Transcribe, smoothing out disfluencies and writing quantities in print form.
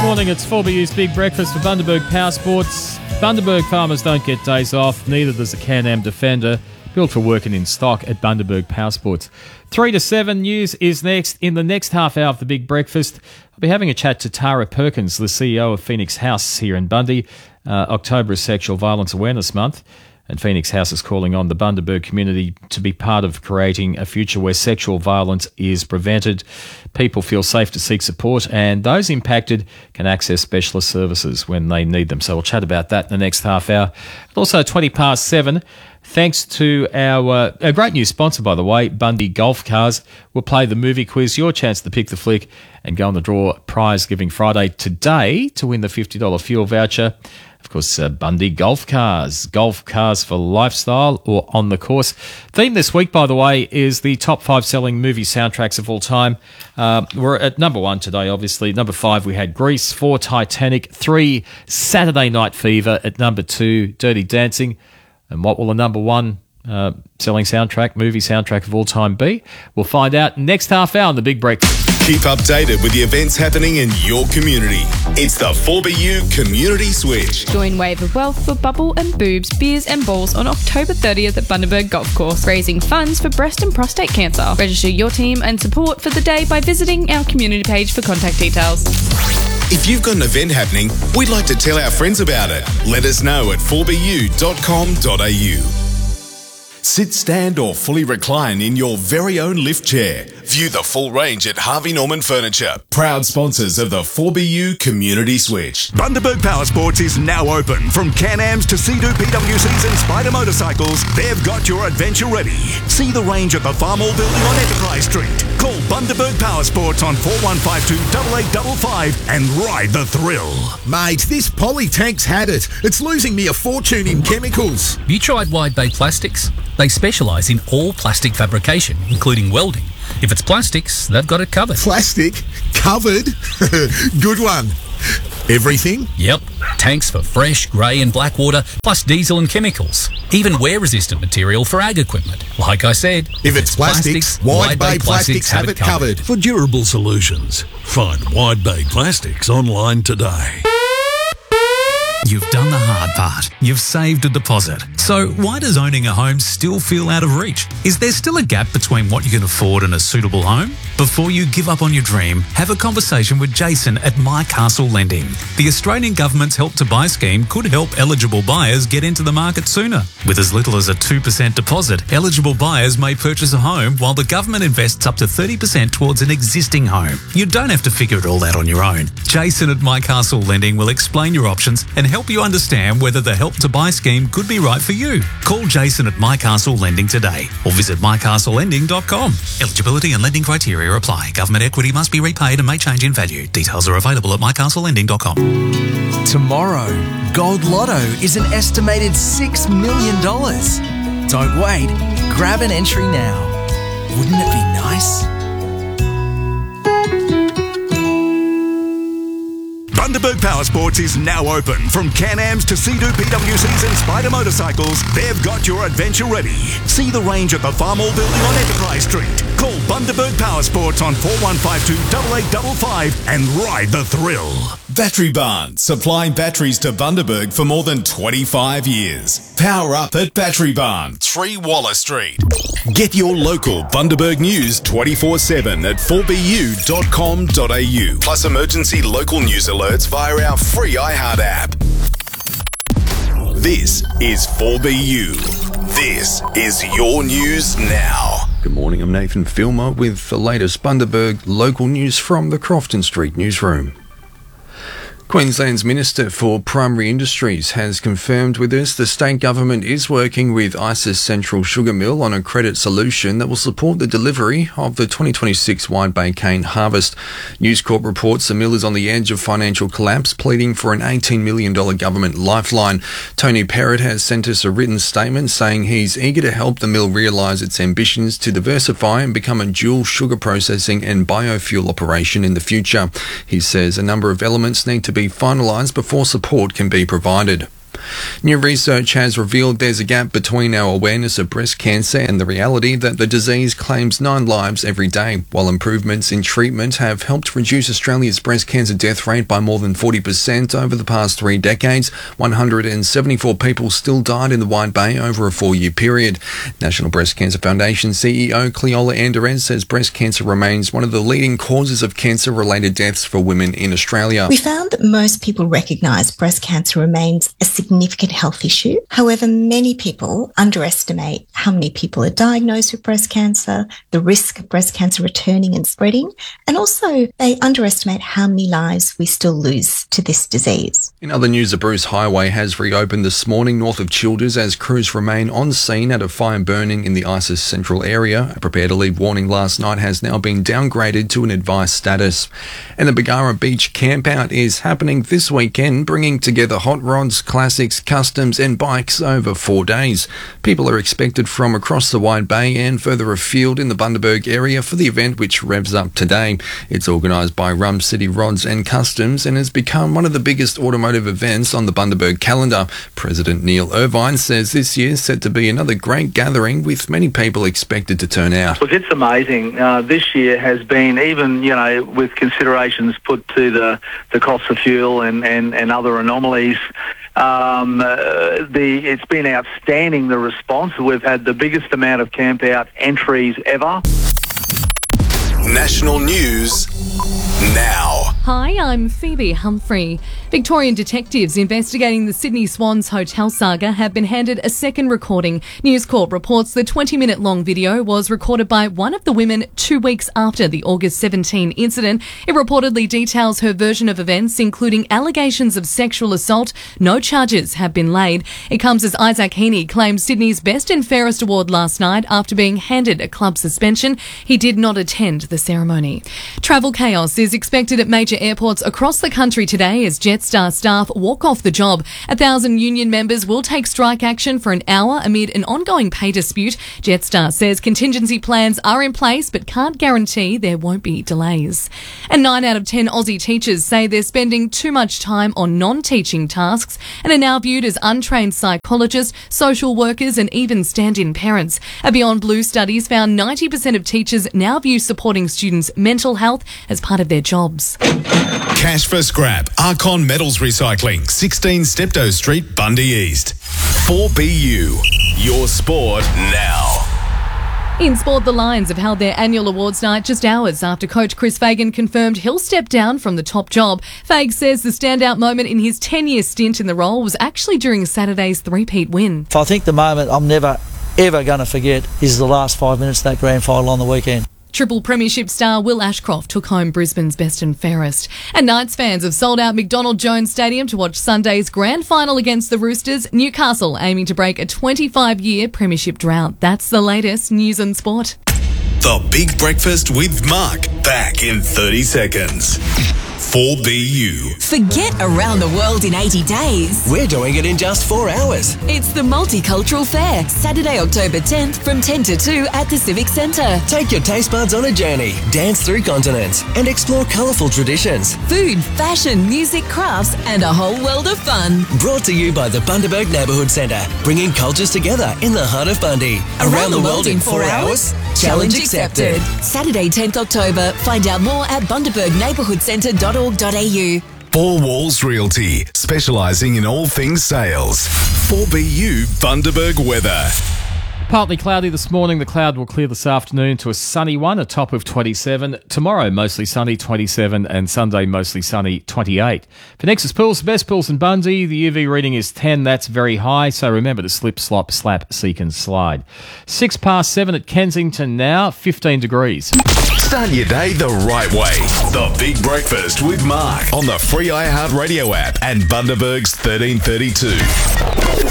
morning, it's 4BU's Big Breakfast for Bundaberg Power Sports. Bundaberg farmers don't get days off, neither does the Can-Am Defender, built for working in stock at Bundaberg Power Sports. 3 to 7 news is next. In the next half hour of the Big Breakfast, I'll be having a chat to Tara Perkins, the CEO of Phoenix House here in Bundy. October is Sexual Violence Awareness Month, and Phoenix House is calling on the Bundaberg community to be part of creating a future where sexual violence is prevented. People feel safe to seek support, and those impacted can access specialist services when they need them. So we'll chat about that in the next half hour. Also, 7:20, thanks to our great new sponsor, by the way, Bundy Golf Cars. We'll play the movie quiz, your chance to pick the flick and go on the draw prize giving Friday today to win the $50 fuel voucher. Of course, Bundy Golf Cars for lifestyle or on the course. Theme this week, by the way, is the top 5 selling movie soundtracks of all time. We're at number 1 today, obviously. Number 5, we had Grease. 4, Titanic. 3, Saturday Night Fever. At number 2, Dirty Dancing. And what will the number 1 selling movie soundtrack of all time be? We'll find out next half hour on the Big Breakfast. Keep updated with the events happening in your community. It's the 4BU Community Switch. Join Wave of Wealth for bubble and boobs, beers and balls on October 30th at Bundaberg Golf Course, raising funds for breast and prostate cancer. Register your team and support for the day by visiting our community page for contact details. If you've got an event happening, we'd like to tell our friends about it. Let us know at 4bu.com.au. Sit, stand or fully recline in your very own lift chair. View the full range at Harvey Norman Furniture. Proud sponsors of the 4BU Community Switch. Bundaberg Power Sports is now open. From Can-Ams to Sea-Doo PWCs and Spider motorcycles, they've got your adventure ready. See the range at the Farmall building on Enterprise Street. Call Bundaberg Power Sports on 4152 8855 and ride the thrill. Mate, this Polytank's had it. It's losing me a fortune in chemicals. You tried Wide Bay Plastics? They specialise in all plastic fabrication, including welding. If it's plastics, they've got it covered. Plastic? Covered? Good one. Everything? Yep. Tanks for fresh, grey and black water, plus diesel and chemicals. Even wear-resistant material for ag equipment. Like I said, if it's plastics, Wide Bay Plastics have it covered. For durable solutions, find Wide Bay Plastics online today. You've done the hard part. You've saved a deposit. So why does owning a home still feel out of reach? Is there still a gap between what you can afford and a suitable home? Before you give up on your dream, have a conversation with Jason at My Castle Lending. The Australian government's Help to Buy scheme could help eligible buyers get into the market sooner. With as little as a 2% deposit, eligible buyers may purchase a home while the government invests up to 30% towards an existing home. You don't have to figure it all out on your own. Jason at My Castle Lending will explain your options and help you understand whether the Help to Buy scheme could be right for you. Call Jason at My Castle Lending today or visit mycastlelending.com. Eligibility and lending criteria apply. Government equity must be repaid and may change in value. Details are available at mycastlelending.com. Tomorrow, Gold Lotto is an estimated $6 million. Don't wait. Grab an entry now. Wouldn't it be nice? Bundaberg Power Sports is now open. From Can-Ams to Sea-Doo PWCs and Spider motorcycles, they've got your adventure ready. See the range at the Farmall building on Enterprise Street. Call Bundaberg Power Sports on 4152 8855 and ride the thrill. Battery Barn, supplying batteries to Bundaberg for more than 25 years. Power up at Battery Barn, 3 Waller Street. Get your local Bundaberg news 24/7 at 4bu.com.au. Plus emergency local news alerts via our free iHeart app. This is 4BU. This is your news now. Good morning, I'm Nathan Filmer with the latest Bundaberg local news from the Crofton Street newsroom. Queensland's Minister for Primary Industries has confirmed with us the state government is working with ISIS Central Sugar Mill on a credit solution that will support the delivery of the 2026 Wide Bay cane harvest. News Corp reports the mill is on the edge of financial collapse, pleading for an $18 million government lifeline. Tony Perrott has sent us a written statement saying he's eager to help the mill realise its ambitions to diversify and become a dual sugar processing and biofuel operation in the future. He says a number of elements need to be finalised before support can be provided. New research has revealed there's a gap between our awareness of breast cancer and the reality that the disease claims 9 lives every day. While improvements in treatment have helped reduce Australia's breast cancer death rate by more than 40% over the past 3 decades, 174 people still died in the Wide Bay over a 4-year period. National Breast Cancer Foundation CEO Cleola Anderez says breast cancer remains one of the leading causes of cancer-related deaths for women in Australia. We found that most people recognise breast cancer remains a significant health issue. However, many people underestimate how many people are diagnosed with breast cancer, the risk of breast cancer returning and spreading, and also they underestimate how many lives we still lose to this disease. In other news, the Bruce Highway has reopened this morning north of Childers as crews remain on scene at a fire burning in the ISIS central area. A prepare to leave warning last night has now been downgraded to an advice status. And the Bargara Beach Campout is happening this weekend, bringing together hot rods, classics, customs and bikes over 4 days. People are expected from across the Wide Bay and further afield in the Bundaberg area for the event, which revs up today. It's organised by Rum City Rods and Customs and has become one of the biggest automotive events on the Bundaberg calendar. President Neil Irvine says this year is set to be another great gathering with many people expected to turn out. Look, it's amazing. This year has been, even, with considerations put to the cost of fuel and other anomalies, it's been outstanding, the response. We've had the biggest amount of camp out entries ever. National news now. Hi, I'm Phoebe Humphrey. Victorian detectives investigating the Sydney Swans hotel saga have been handed a second recording. News Corp reports the 20-minute-long video was recorded by one of the women 2 weeks after the August 17 incident. It reportedly details her version of events, including allegations of sexual assault. No charges have been laid. It comes as Isaac Heaney claimed Sydney's Best and Fairest award last night after being handed a club suspension. He did not attend the ceremony. Travel chaos is expected at major airports across the country today as Jetstar staff walk off the job. 1,000 union members will take strike action for an hour amid an ongoing pay dispute. Jetstar says contingency plans are in place but can't guarantee there won't be delays. And 9 out of 10 Aussie teachers say they're spending too much time on non-teaching tasks and are now viewed as untrained psychologists, social workers and even stand-in parents. A Beyond Blue studies found 90% of teachers now view supporting students' mental health as part of their jobs. Cash for scrap. Archon Metals Recycling, 16 Steptoe Street, Bundy East. 4BU. Your sport now. In sport, the Lions have held their annual awards night just hours after coach Chris Fagan confirmed he'll step down from the top job. Fag says the standout moment in his 10-year stint in the role was actually during Saturday's three-peat win. I think the moment I'm never, ever going to forget is the last 5 minutes of that grand final on the weekend. Triple Premiership star Will Ashcroft took home Brisbane's Best and Fairest. And Knights fans have sold out McDonald Jones Stadium to watch Sunday's grand final against the Roosters. Newcastle aiming to break a 25-year Premiership drought. That's the latest news and sport. The Big Breakfast with Mark. Back in 30 seconds. 4BU. Forget around the world in 80 days. We're doing it in just 4 hours. It's the Multicultural Fair, Saturday, October 10th from 10 to 2 at the Civic Centre. Take your taste buds on a journey, dance through continents and explore colourful traditions. Food, fashion, music, crafts and a whole world of fun. Brought to you by the Bundaberg Neighbourhood Centre, bringing cultures together in the heart of Bundy. Around the world in 4 hours? Challenge accepted. Saturday, 10th October. Find out more at bundabergneighbourhoodcentre.org.au. 4 Walls Realty, specialising in all things sales. 4BU Bundaberg weather. Partly cloudy this morning. The cloud will clear this afternoon to a sunny one, a top of 27. Tomorrow, mostly sunny, 27. And Sunday, mostly sunny, 28. For Nexus Pools, best pools in Bundy, the UV reading is 10. That's very high, so remember to slip, slop, slap, seek and slide. 6 past 7 at Kensington now, 15 degrees. Start your day the right way. The Big Breakfast with Mark on the free iHeartRadio app and Bundaberg's 1332.